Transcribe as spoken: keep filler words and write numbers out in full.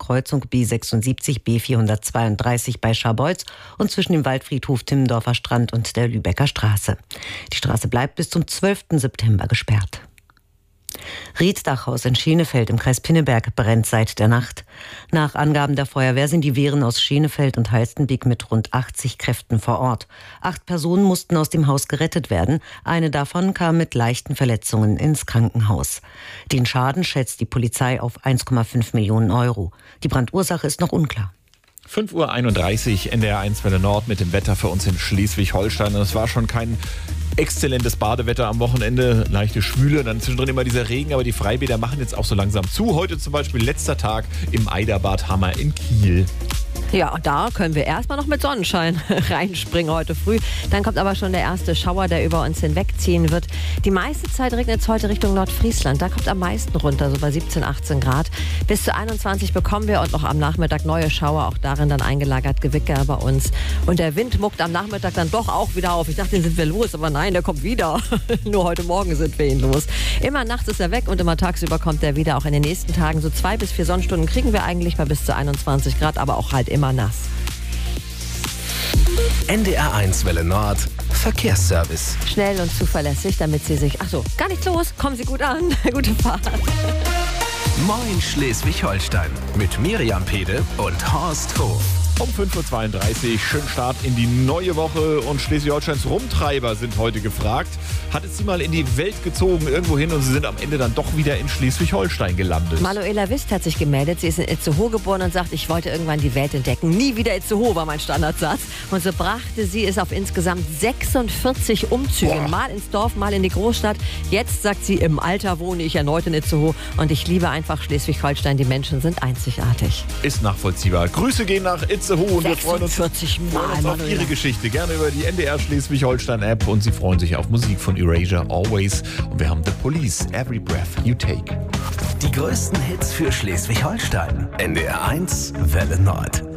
Kreuzung B sechsundsiebzig B vierhundertzweiunddreißig bei Scharbeutz und zwischen dem Waldfriedhof Timmendorfer Strand und der Lübecker Straße. Die Straße bleibt bis zum zwölften September gesperrt. Riedsdachhaus in Schenefeld im Kreis Pinneberg brennt seit der Nacht. Nach Angaben der Feuerwehr sind die Wehren aus Schenefeld und Halstenbek mit rund achtzig Kräften vor Ort. Acht Personen mussten aus dem Haus gerettet werden. Eine davon kam mit leichten Verletzungen ins Krankenhaus. Den Schaden schätzt die Polizei auf eins Komma fünf Millionen Euro. Die Brandursache ist noch unklar. fünf Uhr einunddreißig, N D R eins Welle Nord mit dem Wetter für uns in Schleswig-Holstein. Es war schon kein exzellentes Badewetter am Wochenende, leichte Schwüle, dann zwischendrin immer dieser Regen, aber die Freibäder machen jetzt auch so langsam zu. Heute zum Beispiel letzter Tag im Eiderbad Hammer in Kiel. Ja, und da können wir erstmal noch mit Sonnenschein reinspringen heute früh. Dann kommt aber schon der erste Schauer, der über uns hinwegziehen wird. Die meiste Zeit regnet es heute Richtung Nordfriesland. Da kommt am meisten runter, so bei siebzehn, achtzehn Grad. Bis zu einundzwanzig bekommen wir und noch am Nachmittag neue Schauer. Auch darin dann eingelagert Gewitter bei uns. Und der Wind muckt am Nachmittag dann doch auch wieder auf. Ich dachte, den sind wir los, aber nein, der kommt wieder. Nur heute Morgen sind wir ihn los. Immer nachts ist er weg und immer tagsüber kommt er wieder. Auch in den nächsten Tagen so zwei bis vier Sonnenstunden kriegen wir eigentlich bei bis zu einundzwanzig Grad, aber auch halt immer nass. N D R eins Welle Nord Verkehrsservice. Schnell und zuverlässig, damit Sie sich... Ach so, gar nichts los. Kommen Sie gut an. Gute Fahrt. Moin Schleswig-Holstein mit Miriam Pede und Horst Hof. Um fünf Uhr zweiunddreißig, schönen Start in die neue Woche und Schleswig-Holsteins Rumtreiber sind heute gefragt. Hat es Sie mal in die Welt gezogen, irgendwo hin und Sie sind am Ende dann doch wieder in Schleswig-Holstein gelandet? Manuela Wist hat sich gemeldet. Sie ist in Itzehoe geboren und sagt, ich wollte irgendwann die Welt entdecken. Nie wieder Itzehoe war mein Standardsatz. Und so brachte sie es auf insgesamt sechsundvierzig Umzüge. Boah. Mal ins Dorf, mal in die Großstadt. Jetzt sagt sie, im Alter wohne ich erneut in Itzehoe und ich liebe einfach Schleswig-Holstein. Die Menschen sind einzigartig. Ist nachvollziehbar. Grüße gehen nach Itzehoe. Und wir freuen uns, sechsundvierzig Mal, freuen uns auf Ihre Geschichte. Gerne über die N D R Schleswig-Holstein-App. Und Sie freuen sich auf Musik von Erasure, Always. Und wir haben The Police, Every Breath You Take. Die größten Hits für Schleswig-Holstein. N D R eins Welle Nord.